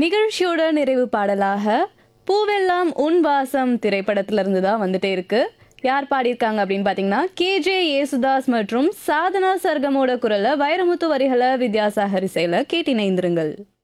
நிகழ்ச்சியோட நிறைவு பாடலாக பூவெல்லாம் உன் வாசம் திரைப்படத்திலிருந்து தான் வந்துட்டே இருக்கு. யார் பாடியிருக்காங்க அப்படின்னு பார்த்தீங்கன்னா கேஜே யேசுதாஸ் மற்றும் சாதனா சர்கமோட குரல்ல வைரமுத்து வரிகளை வித்யாசாகர் இசையில கேட்டிணைந்திருங்கள்.